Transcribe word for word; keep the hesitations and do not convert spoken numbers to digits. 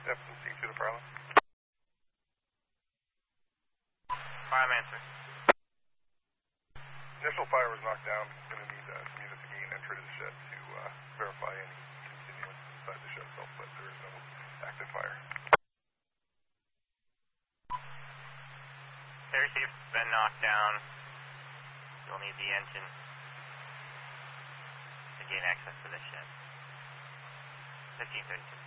Yep, C two to Parlin. Prime answer. Initial fire was knocked down. Going to need uh, some units to gain entry to the shed to uh, verify any continuance inside the shed itself, but there is no active fire. Okay, received. Been knocked down. You'll need the engine to gain access to the shed. fifteen thirty-six.